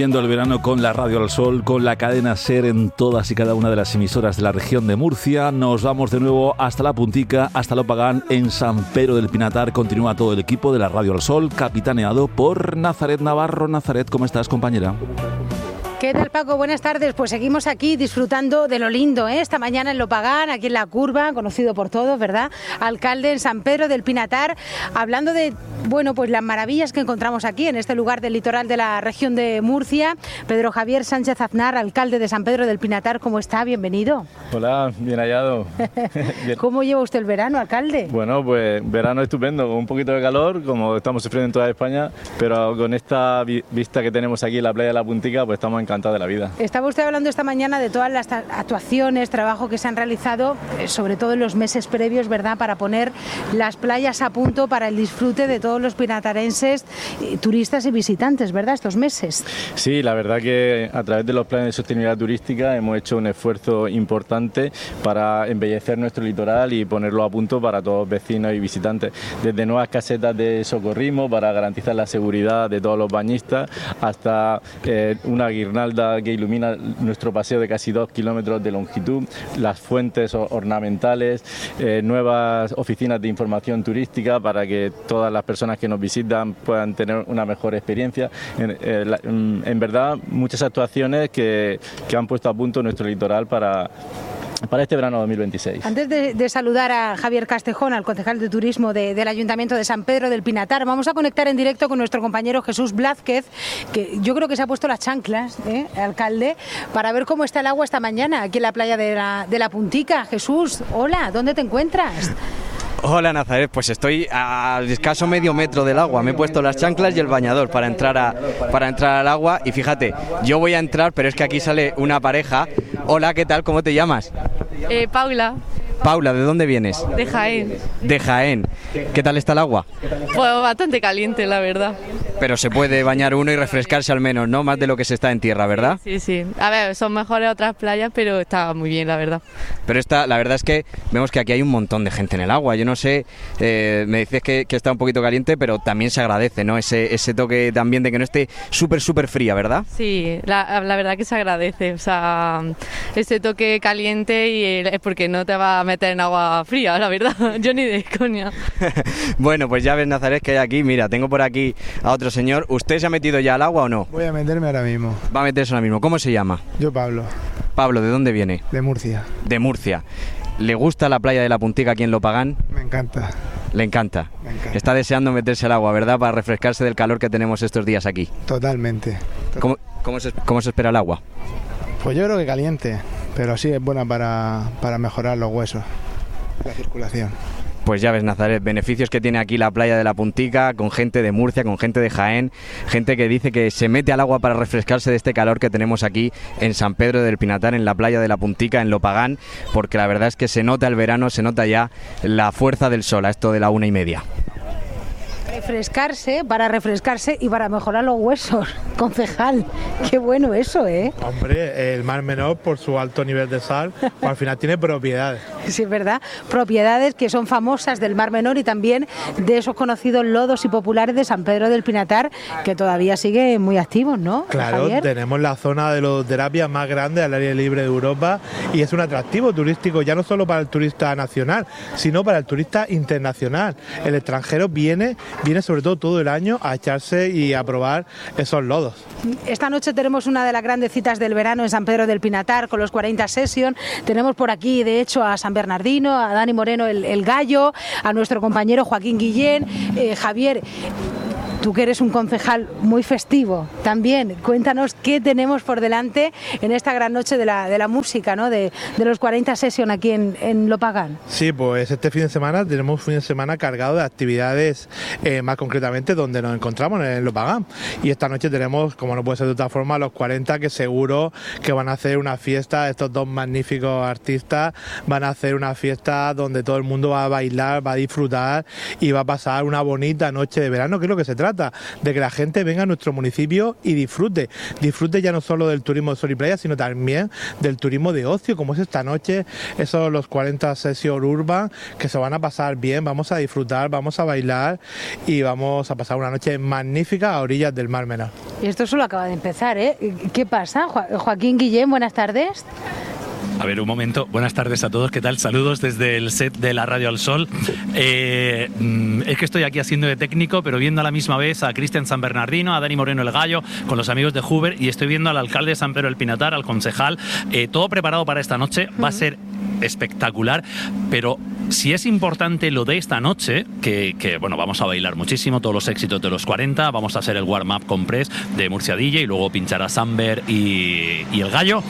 Viviendo el verano con la Radio al Sol, con la cadena SER en todas y cada una de las emisoras de la región de Murcia. Nos vamos de nuevo hasta La Puntica, hasta Lopagán, en San Pedro del Pinatar. Continúa todo el equipo de la Radio al Sol, capitaneado por Nazaret Navarro. Nazaret, ¿cómo estás, compañera? ¿Qué tal, Paco? Buenas tardes. Pues seguimos aquí disfrutando de lo lindo, ¿eh? Esta mañana en Lopagán, aquí en La Curva, conocido por todos, ¿verdad? Alcalde en San Pedro del Pinatar, hablando de, bueno, pues las maravillas que encontramos aquí, en este lugar del litoral de la región de Murcia. Pedro Javier Sánchez Aznar, alcalde de San Pedro del Pinatar, ¿cómo está? Bienvenido. Hola, bien hallado. Bien. ¿Cómo lleva usted el verano, alcalde? Bueno, pues verano estupendo, con un poquito de calor, como estamos sufriendo en toda España, pero con esta vista que tenemos aquí en la playa de La Puntica, pues estamos encantados de la vida. Estaba usted hablando esta mañana de todas las actuaciones, trabajo que se han realizado, sobre todo en los meses previos, ¿verdad?, para poner las playas a punto para el disfrute de todos los pinatarenses, turistas y visitantes, ¿verdad?, estos meses. Sí, la verdad que a través de los planes de sostenibilidad turística hemos hecho un esfuerzo importante para embellecer nuestro litoral y ponerlo a punto para todos los vecinos y visitantes, desde nuevas casetas de socorrismo para garantizar la seguridad de todos los bañistas, hasta una guirnalda que ilumina nuestro paseo de casi 2 kilómetros de longitud, las fuentes ornamentales, nuevas oficinas de información turística para que todas las personas que nos visitan puedan tener una mejor experiencia. En verdad, muchas actuaciones que han puesto a punto nuestro litoral para este verano 2026. Antes de saludar a Javier Castejón, al concejal de turismo del Ayuntamiento de San Pedro del Pinatar, vamos a conectar en directo con nuestro compañero Jesús Blázquez, que yo creo que se ha puesto las chanclas, alcalde, para ver cómo está el agua esta mañana aquí en la playa de la Puntica. Jesús, hola, ¿dónde te encuentras? Hola, Nazaret, pues estoy a escaso medio metro del agua. Me he puesto las chanclas y el bañador para entrar al agua. Y fíjate, yo voy a entrar, pero es que aquí sale una pareja. Hola, ¿qué tal? ¿Cómo te llamas? Paula. Paula, ¿de dónde vienes? De Jaén. De Jaén. ¿Qué tal está el agua? Pues bastante caliente, la verdad. Pero se puede bañar uno y refrescarse al menos, ¿no? Más de lo que se está en tierra, ¿verdad? Sí, sí. A ver, son mejores otras playas, pero está muy bien, la verdad. Pero la verdad es que vemos que aquí hay un montón de gente en el agua. Yo no sé, me dices que está un poquito caliente, pero también se agradece, ¿no? Ese toque también de que no esté súper fría, ¿verdad? Sí, la verdad que se agradece. O sea, ese toque caliente y es porque no te va a meter en agua fría, la verdad. Yo ni de coña. Bueno, pues ya ves, Nazaret, que hay aquí. Mira, tengo por aquí a otro señor. ¿Usted se ha metido ya al agua o no? Voy a meterme ahora mismo. Va a meterse ahora mismo. ¿Cómo se llama? Yo, Pablo. Pablo, ¿de dónde viene? De Murcia. De Murcia. ¿Le gusta la playa de La Puntica aquí en Lopagán? Me encanta. Le encanta. Me encanta. Está deseando meterse al agua, ¿verdad? Para refrescarse del calor que tenemos estos días aquí. Totalmente. ¿Cómo se espera el agua? Pues yo creo que caliente, pero sí es buena para mejorar los huesos, la circulación. Pues ya ves, Nazaret, beneficios que tiene aquí la playa de La Puntica, con gente de Murcia, con gente de Jaén, gente que dice que se mete al agua para refrescarse de este calor que tenemos aquí en San Pedro del Pinatar, en la playa de La Puntica, en Lopagán, porque la verdad es que se nota el verano, se nota ya la fuerza del sol a esto de la 1:30. Para refrescarse y para mejorar los huesos, concejal. Qué bueno eso, ¿eh? Hombre, el Mar Menor, por su alto nivel de sal, pues al final tiene propiedades. Sí, es verdad. Propiedades que son famosas del Mar Menor y también de esos conocidos lodos y populares de San Pedro del Pinatar, que todavía siguen muy activos, ¿no, Claro, Javier? Tenemos la zona de lodoterapia más grande al aire libre de Europa y es un atractivo turístico ya no solo para el turista nacional, sino para el turista internacional. El extranjero viene sobre todo el año a echarse y a probar esos lodos. Esta noche tenemos una de las grandes citas del verano en San Pedro del Pinatar con los 40 Session. Tenemos por aquí, de hecho, a San Bernardino, a Dani Moreno el Gallo, a nuestro compañero Joaquín Guillén. Javier, tú que eres un concejal muy festivo también, cuéntanos qué tenemos por delante en esta gran noche de la música, ¿no? de los 40 Session aquí en Lopagán. Sí, pues este fin de semana tenemos un fin de semana cargado de actividades, más concretamente donde nos encontramos en Lopagán. Y esta noche tenemos, como no puede ser de otra forma, los 40, que seguro que van a hacer una fiesta. Estos dos magníficos artistas van a hacer una fiesta donde todo el mundo va a bailar, va a disfrutar y va a pasar una bonita noche de verano, que es lo que se trata. trata, de que la gente venga a nuestro municipio y disfrute ya no solo del turismo de sol y playa, sino también del turismo de ocio, como es esta noche, esos los 40 Session Urban, que se van a pasar bien, vamos a disfrutar, vamos a bailar y vamos a pasar una noche magnífica a orillas del Mar Menor. Y esto solo acaba de empezar, ¿eh? ¿Qué pasa? Joaquín Guillén, buenas tardes. A ver, un momento. Buenas tardes a todos. ¿Qué tal? Saludos desde el set de la Radio al Sol. Es que estoy aquí haciendo de técnico, pero viendo a la misma vez a Cristian San Bernardino, a Dani Moreno el Gallo, con los amigos de Hoover, y estoy viendo al alcalde de San Pedro del Pinatar, al concejal. Todo preparado para esta noche. Va a ser espectacular, pero si es importante lo de esta noche, que bueno, vamos a bailar muchísimo, todos los éxitos de los 40, vamos a hacer el warm-up con Press de Murcia DJ y luego pinchar a Samber y el Gallo.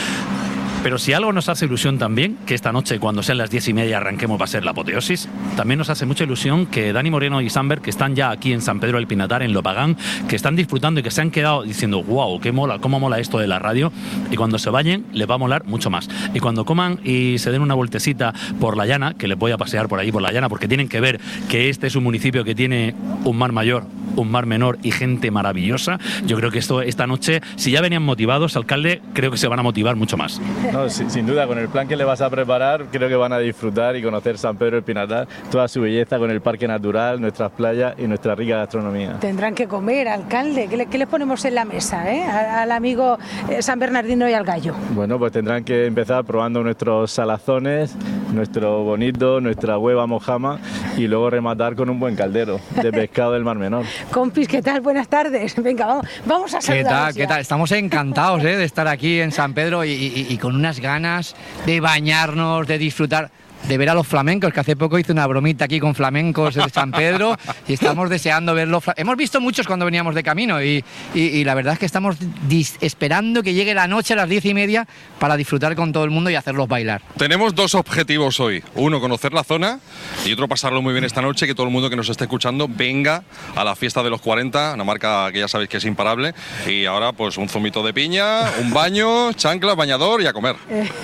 Pero si algo nos hace ilusión también, que esta noche cuando sean las 10:30 arranquemos va a ser la apoteosis, también nos hace mucha ilusión que Dani Moreno y Samber, que están ya aquí en San Pedro del Pinatar, en Lopagán, que están disfrutando y que se han quedado diciendo, wow, qué mola, cómo mola esto de la radio, y cuando se vayan les va a molar mucho más. Y cuando coman y se den una vueltecita por la llana, que les voy a pasear por ahí por la llana, porque tienen que ver que este es un municipio que tiene un mar mayor, un mar menor y gente maravillosa. Yo creo que esta noche, si ya venían motivados, alcalde, creo que se van a motivar mucho más. No, sin duda, con el plan que le vas a preparar, creo que van a disfrutar y conocer San Pedro del Pinatar, toda su belleza con el parque natural, nuestras playas y nuestra rica gastronomía. Tendrán que comer, alcalde. ¿Qué les ponemos en la mesa, al amigo San Bernardino y al Gallo? Bueno, pues tendrán que empezar probando nuestros salazones, nuestro bonito, nuestra hueva mojama y luego rematar con un buen caldero de pescado del Mar Menor. Compis, ¿qué tal? Buenas tardes. Venga, vamos a saludar. ¿Qué tal? Estamos encantados de estar aquí en San Pedro y con unas ganas de bañarnos, de disfrutar, de ver a los flamencos, que hace poco hice una bromita aquí con flamencos de San Pedro y estamos deseando verlos. Hemos visto muchos cuando veníamos de camino y la verdad es que estamos esperando que llegue la noche a las 10:30 para disfrutar con todo el mundo y hacerlos bailar. Tenemos dos objetivos hoy. Uno, conocer la zona, y otro, pasarlo muy bien esta noche, que todo el mundo que nos esté escuchando venga a la fiesta de los 40, una marca que ya sabéis que es imparable. Y ahora pues un zumito de piña, un baño, chanclas, bañador y a comer.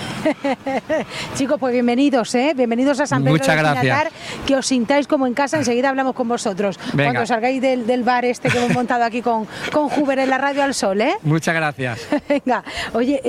Chicos, pues bienvenidos, bienvenidos a San Pedro Muchas del gracias. Pinatar, que os sintáis como en casa. Enseguida hablamos con vosotros. Venga. Cuando salgáis del bar este que hemos montado aquí con Hoover en la Radio al Sol, Muchas gracias. Venga, oye,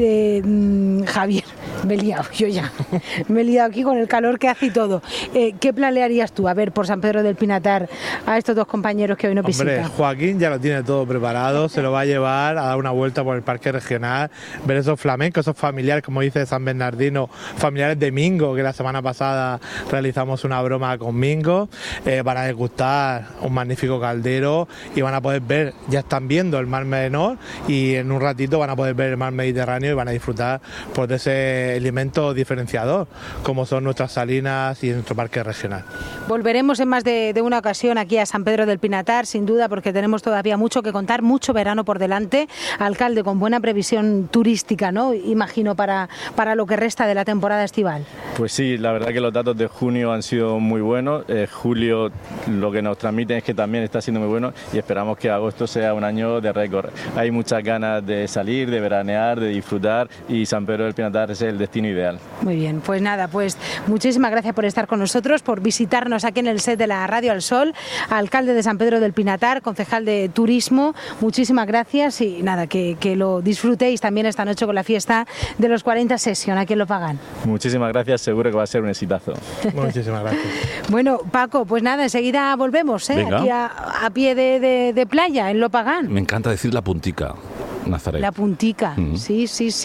Javier, me he liado, yo ya. Me he liado aquí con el calor que hace y todo. ¿Qué plan le harías tú, a ver, por San Pedro del Pinatar a estos dos compañeros que hoy nos visitan? Hombre, Joaquín ya lo tiene todo preparado, se lo va a llevar a dar una vuelta por el parque regional, ver esos flamencos, esos familiares, como dice San Bernardino, familiares de Mingo, que la semana pasada realizamos una broma con Mingo. Van a degustar un magnífico caldero y van a poder ver, ya están viendo el Mar Menor y en un ratito van a poder ver el Mar Mediterráneo y van a disfrutar pues, de ese elemento diferenciador, como son nuestras salinas y nuestro parque regional. Volveremos en más de una ocasión aquí a San Pedro del Pinatar, sin duda, porque tenemos todavía mucho que contar, mucho verano por delante. Alcalde, con buena previsión turística, ¿no? Imagino, para lo que resta de la temporada estival. Pues sí, la verdad que los datos de junio han sido muy buenos. Julio lo que nos transmiten es que también está siendo muy bueno y esperamos que agosto sea un año de récord. Hay muchas ganas de salir, de veranear, de disfrutar y San Pedro del Pinatar es el destino ideal. Muy bien, pues nada, pues muchísimas gracias por estar con nosotros, por visitarnos aquí en el set de la Radio al Sol. Alcalde de San Pedro del Pinatar, concejal de Turismo, muchísimas gracias y nada, que lo disfrutéis también esta noche con la fiesta de los 40 Session aquí en Lopagán. Muchísimas gracias, seguro que va a ser un exitazo. Muchísimas gracias. Bueno, Paco, pues nada, enseguida volvemos, aquí a pie de playa, en Lopagán. Me encanta decir la puntica. Nazaret. La puntica, sí.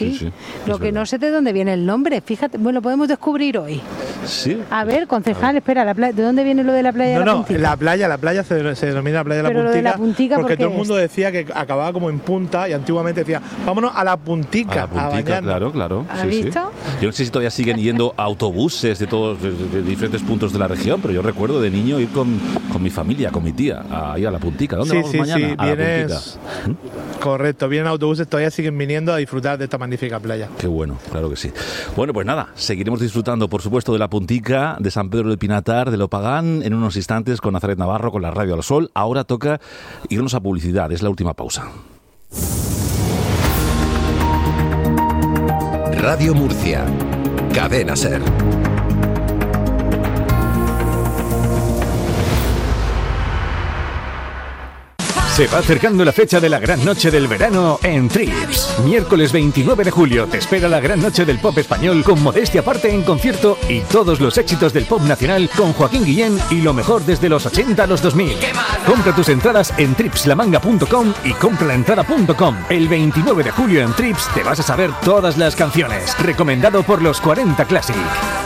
Lo que verdad. no sé de dónde viene el nombre, fíjate, bueno, lo podemos descubrir hoy. Sí. A ver, concejal, espera, ¿de dónde viene lo de la playa de la Puntica? La playa se denomina la playa de Pero lo de la Puntica, porque ¿por qué todo el mundo decía que acababa como en punta y antiguamente decía, vámonos a la Puntica. A la puntica, claro. ¿Has visto? Yo no sé si todavía siguen yendo autobuses de todos de diferentes puntos de la región, pero yo recuerdo de niño ir con mi familia, con mi tía, ahí a la Puntica. ¿Dónde vamos mañana? Sí, a la Puntica. Correcto, vienen autobuses, todavía siguen viniendo a disfrutar de esta magnífica playa. Qué bueno, claro que sí. Bueno, pues nada, seguiremos disfrutando, por supuesto, de la Puntica, de San Pedro del Pinatar, de Lopagán, en unos instantes con Nazaret Navarro, con la Radio al Sol. Ahora toca irnos a publicidad, es la última pausa. Radio Murcia, Cadena SER. Se va acercando la fecha de la gran noche del verano en Trips. Miércoles 29 de julio te espera la gran noche del pop español con modestia aparte en concierto y todos los éxitos del pop nacional con Joaquín Guillén y lo mejor desde los 80 a los 2000. Compra tus entradas en tripslamanga.com y compralaentrada.com. El 29 de julio en Trips te vas a saber todas las canciones. Recomendado por los 40 Classic.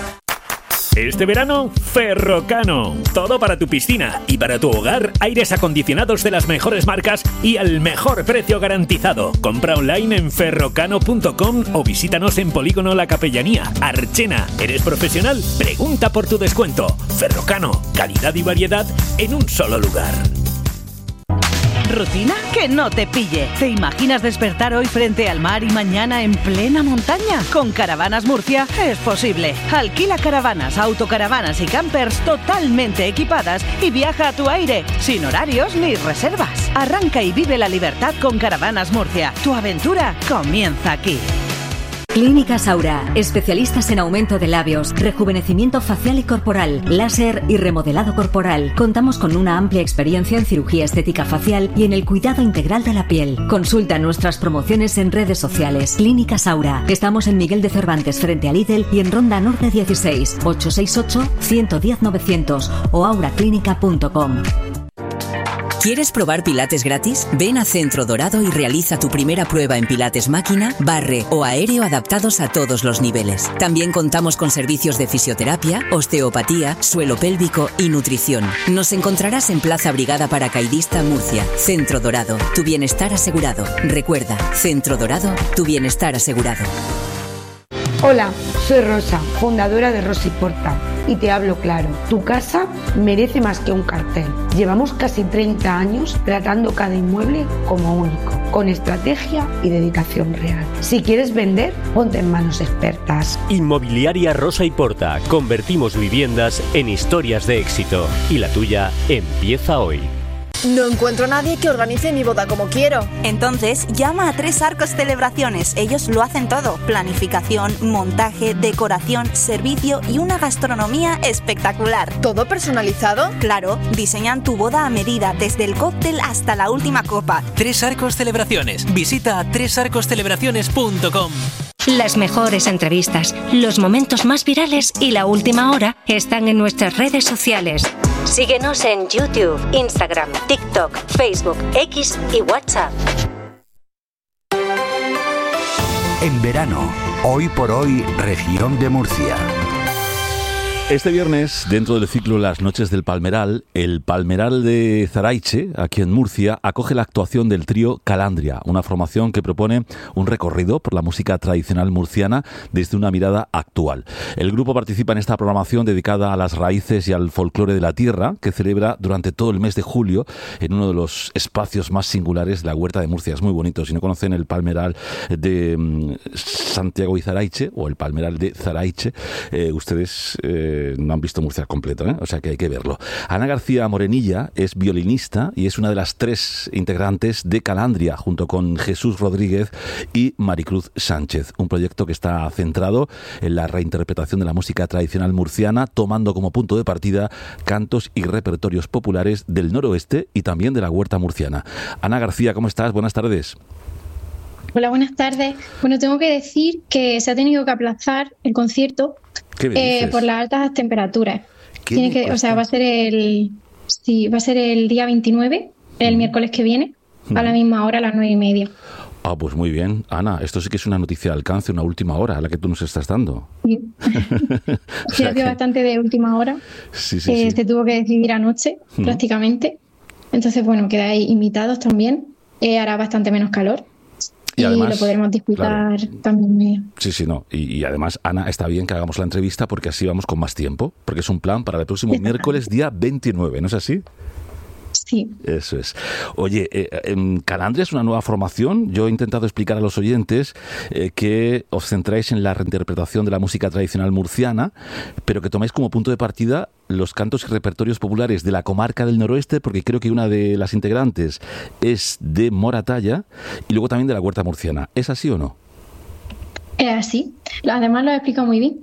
Este verano, Ferrocano. Todo para tu piscina y para tu hogar, aires acondicionados de las mejores marcas y al mejor precio garantizado. Compra online en ferrocano.com o visítanos en Polígono La Capellanía, Archena. ¿Eres profesional? Pregunta por tu descuento. Ferrocano, calidad y variedad en un solo lugar. ¿Rutina? Que no te pille. ¿Te imaginas despertar hoy frente al mar y mañana en plena montaña? Con Caravanas Murcia es posible. Alquila caravanas, autocaravanas y campers totalmente equipadas y viaja a tu aire, sin horarios ni reservas. Arranca y vive la libertad con Caravanas Murcia. Tu aventura comienza aquí. Clínica Saura, especialistas en aumento de labios, rejuvenecimiento facial y corporal, láser y remodelado corporal. Contamos con una amplia experiencia en cirugía estética facial y en el cuidado integral de la piel. Consulta nuestras promociones en redes sociales. Clínica Saura. Estamos en Miguel de Cervantes frente a Lidl y en Ronda Norte 16, 868-110-900 o auraclínica.com. ¿Quieres probar pilates gratis? Ven a Centro Dorado y realiza tu primera prueba en pilates máquina, barre o aéreo adaptados a todos los niveles. También contamos con servicios de fisioterapia, osteopatía, suelo pélvico y nutrición. Nos encontrarás en Plaza Brigada Paracaidista, Murcia. Centro Dorado, tu bienestar asegurado. Recuerda, Centro Dorado, tu bienestar asegurado. Hola, soy Rosa, fundadora de Rosa y Porta, y te hablo claro. Tu casa merece más que un cartel. Llevamos casi 30 años tratando cada inmueble como único, con estrategia y dedicación real. Si quieres vender, ponte en manos expertas. Inmobiliaria Rosa y Porta. Convertimos viviendas en historias de éxito. Y la tuya empieza hoy. No encuentro a nadie que organice mi boda como quiero. Entonces, llama a Tres Arcos Celebraciones. Ellos lo hacen todo. Planificación, montaje, decoración, servicio y una gastronomía espectacular. ¿Todo personalizado? Claro, diseñan tu boda a medida, desde el cóctel hasta la última copa. Tres Arcos Celebraciones. Visita tresarcoscelebraciones.com. Las mejores entrevistas, los momentos más virales y la última hora están en nuestras redes sociales. Síguenos en YouTube, Instagram, TikTok, Facebook, X y WhatsApp. En verano, hoy por hoy, región de Murcia. Este viernes, dentro del ciclo Las Noches del Palmeral, el Palmeral de Zaraiche, aquí en Murcia, acoge la actuación del trío Calandria, una formación que propone un recorrido por la música tradicional murciana desde una mirada actual. El grupo participa en esta programación dedicada a las raíces y al folclore de la tierra, que celebra durante todo el mes de julio en uno de los espacios más singulares de la Huerta de Murcia. Es muy bonito. Si no conocen el Palmeral de Santiago y Zaraiche, o el Palmeral de Zaraiche, ustedes no han visto Murcia completo, o sea que hay que verlo. Ana García Morenilla es violinista y es una de las 3 integrantes de Calandria, junto con Jesús Rodríguez y Maricruz Sánchez, un proyecto que está centrado en la reinterpretación de la música tradicional murciana, tomando como punto de partida cantos y repertorios populares del noroeste y también de la huerta murciana. Ana García, ¿cómo estás? Buenas tardes. Hola, buenas tardes. Bueno, tengo que decir que se ha tenido que aplazar el concierto por las altas temperaturas. Va a ser el día 29, el miércoles que viene, a la misma hora, a las 9:30. Ah, pues muy bien. Ana, esto sí que es una noticia de alcance, una última hora, a la que tú nos estás dando. Sí, ha sido bastante de última hora. Sí. Se tuvo que decidir anoche, prácticamente. Entonces, bueno, quedáis invitados también. Hará bastante menos calor. Y además, lo podremos disfrutar también. Sí, no. Y además, Ana, está bien que hagamos la entrevista porque así vamos con más tiempo, porque es un plan para el próximo miércoles, día 29, ¿no es así? Sí. Eso es. Oye, Calandria es una nueva formación. Yo he intentado explicar a los oyentes que os centráis en la reinterpretación de la música tradicional murciana, pero que tomáis como punto de partida los cantos y repertorios populares de la comarca del noroeste, porque creo que una de las integrantes es de Moratalla y luego también de la huerta murciana. ¿Es así o no? Es así. Además lo he explicado muy bien.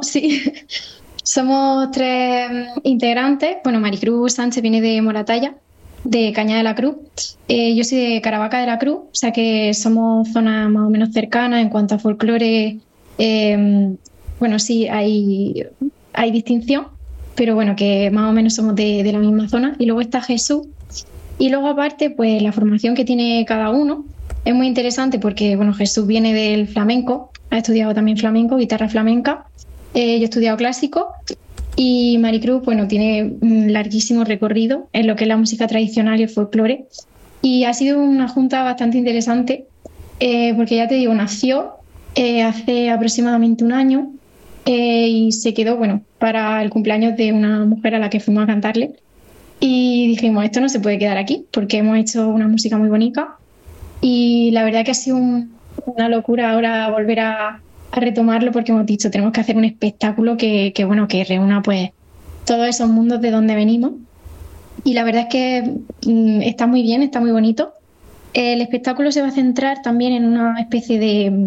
Somos 3 integrantes. Bueno, Maricruz Sánchez viene de Moratalla, de Cañada de la Cruz. Yo soy de Caravaca de la Cruz, o sea que somos zonas más o menos cercanas en cuanto a folclore. Bueno, sí, hay distinción, pero bueno, que más o menos somos de la misma zona. Y luego está Jesús. Y luego aparte, pues la formación que tiene cada uno es muy interesante porque, bueno, Jesús viene del flamenco, ha estudiado también flamenco, guitarra flamenca. Yo he estudiado clásico. Y Maricruz, bueno, tiene un larguísimo recorrido en lo que es la música tradicional y el folclore. Y ha sido una junta bastante interesante porque, ya te digo, nació hace aproximadamente un año y se quedó, bueno, para el cumpleaños de una mujer a la que fuimos a cantarle. Y dijimos, esto no se puede quedar aquí porque hemos hecho una música muy bonita. Y la verdad que ha sido una locura ahora volver a retomarlo porque hemos dicho, tenemos que hacer un espectáculo que bueno, que reúna pues todos esos mundos de donde venimos. Y la verdad es que está muy bien, está muy bonito. El espectáculo se va a centrar también en una especie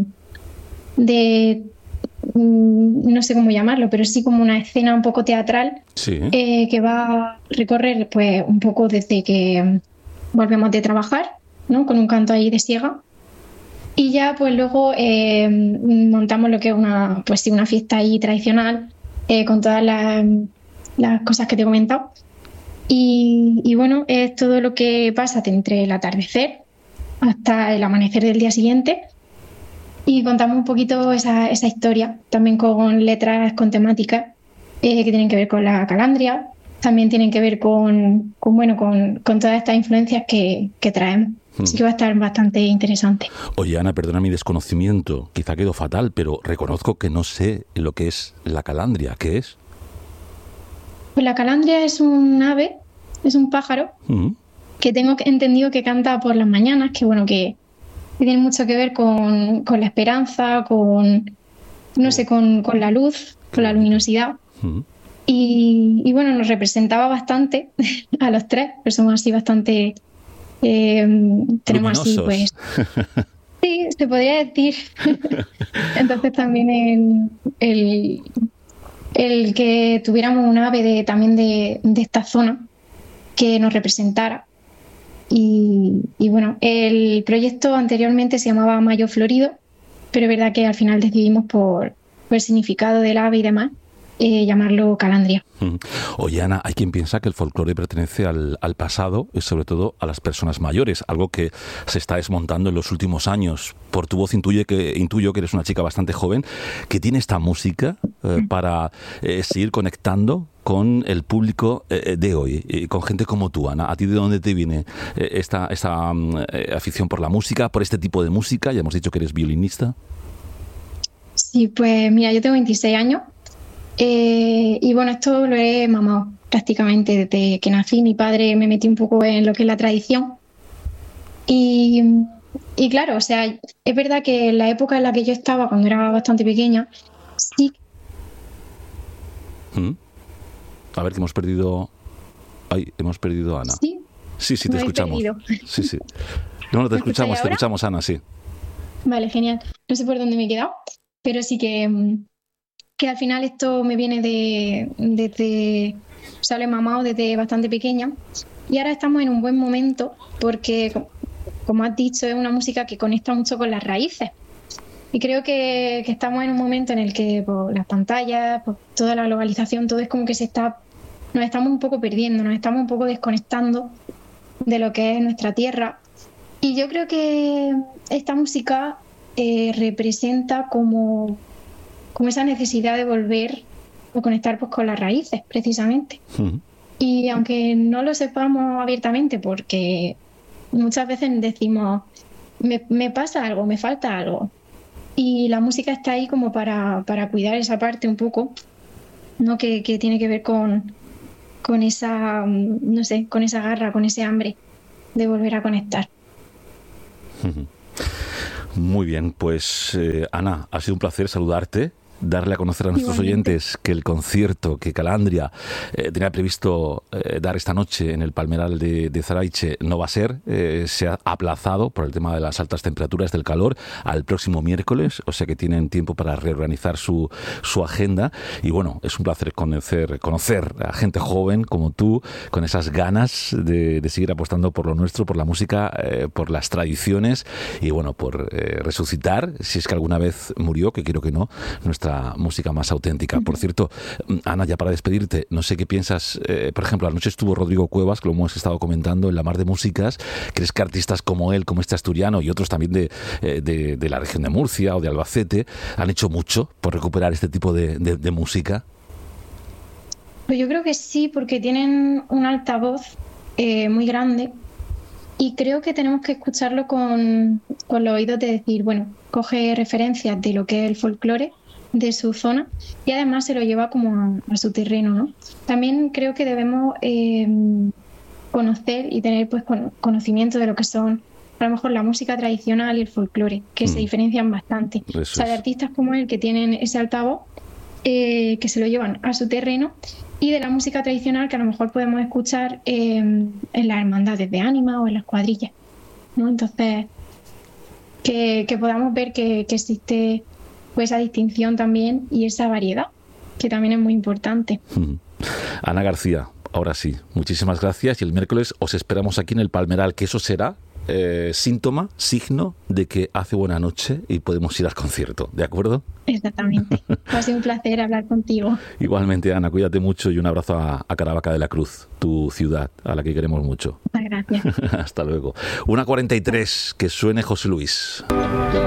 de no sé cómo llamarlo, pero sí como una escena un poco teatral, sí. Que va a recorrer pues un poco desde que volvemos de trabajar, ¿no? Con un canto ahí de siega. Y ya pues luego montamos lo que es una fiesta ahí tradicional con todas las cosas que te he comentado. Y bueno, es todo lo que pasa entre el atardecer hasta el amanecer del día siguiente. Y contamos un poquito esa historia, también con letras, con temáticas que tienen que ver con la calandria, también tienen que ver con todas estas influencias que traemos. Así que va a estar bastante interesante. Oye, Ana, perdona mi desconocimiento, quizá quedó fatal, pero reconozco que no sé lo que es la calandria. ¿Qué es? Pues la calandria es un ave, es un pájaro, que tengo entendido que canta por las mañanas, que bueno, que tiene mucho que ver con la esperanza, con la luz, con la luminosidad. Y bueno, nos representaba bastante a los tres, pero somos así bastante... tenemos así, pues... Sí, se podría decir. Entonces también el que tuviéramos un ave también de esta zona que nos representara. Y bueno, el proyecto anteriormente se llamaba Mayo Florido, pero es verdad que al final decidimos por el significado del ave y demás, llamarlo calandria. Oye, Ana, hay quien piensa que el folclore pertenece al pasado y sobre todo a las personas mayores, algo que se está desmontando en los últimos años. Por tu voz intuyo que eres una chica bastante joven que tiene esta música para seguir conectando con el público de hoy, con gente como tú, Ana. ¿A ti de dónde te viene esta afición por la música, por este tipo de música? Ya hemos dicho que eres violinista. Sí, pues mira, yo tengo 26 años. Y bueno, esto lo he mamado prácticamente desde que nací. Mi padre me metió un poco en lo que es la tradición y claro, o sea, es verdad que en la época en la que yo estaba, cuando era bastante pequeña, sí. A ver, que hemos perdido a Ana. Sí, te escuchamos. Sí. No, te escuchamos, Ana, sí. Vale, genial. No sé por dónde me he quedado, pero sí que al final esto me viene desde, o sea, lo he mamado desde bastante pequeña y ahora estamos en un buen momento porque, como has dicho, es una música que conecta mucho con las raíces y creo que estamos en un momento en el que por las pantallas, por toda la globalización, todo es como que nos estamos un poco perdiendo, nos estamos un poco desconectando de lo que es nuestra tierra y yo creo que esta música representa como esa necesidad de volver a conectar pues con las raíces, precisamente. Y aunque no lo sepamos abiertamente, porque muchas veces decimos, me pasa algo, me falta algo. Y la música está ahí como para cuidar esa parte un poco, ¿no? Que tiene que ver con esa, no sé, con esa garra, con ese hambre de volver a conectar. Muy bien, pues Ana, ha sido un placer saludarte. darle a conocer a nuestros oyentes que el concierto que Calandria tenía previsto dar esta noche en el Palmeral de Zaraiche no va a ser, se ha aplazado por el tema de las altas temperaturas, del calor, al próximo miércoles, o sea que tienen tiempo para reorganizar su agenda. Y bueno, es un placer conocer a gente joven como tú, con esas ganas de seguir apostando por lo nuestro, por la música, por las tradiciones y bueno, por resucitar, si es que alguna vez murió, que creo que no, nuestra música más auténtica. Por cierto, Ana, ya para despedirte, no sé qué piensas, por ejemplo, anoche estuvo Rodrigo Cuevas, que lo hemos estado comentando en La Mar de Músicas. ¿Crees que artistas como él, como este asturiano y otros también de la región de Murcia o de Albacete han hecho mucho por recuperar este tipo de música? Pues yo creo que sí, porque tienen un altavoz muy grande y creo que tenemos que escucharlo con los oídos de decir, bueno, coge referencias de lo que es el folclore de su zona y además se lo lleva como a su terreno, ¿no? También creo que debemos conocer y tener pues conocimiento de lo que son a lo mejor la música tradicional y el folclore, que se diferencian bastante. O sea, de artistas como él que tienen ese altavoz, que se lo llevan a su terreno, y de la música tradicional que a lo mejor podemos escuchar en las hermandades de ánima o en las cuadrillas, ¿no? Entonces, que podamos ver que existe pues esa distinción también y esa variedad, que también es muy importante. Ana García, ahora sí, muchísimas gracias, y el miércoles os esperamos aquí en el Palmeral, que eso será signo de que hace buena noche y podemos ir al concierto, ¿de acuerdo? Exactamente. Ha sido un placer hablar contigo. Igualmente, Ana, cuídate mucho y un abrazo a Caravaca de la Cruz, tu ciudad, a la que queremos mucho. Muchas gracias. Hasta luego. 1:43, que suene José Luis.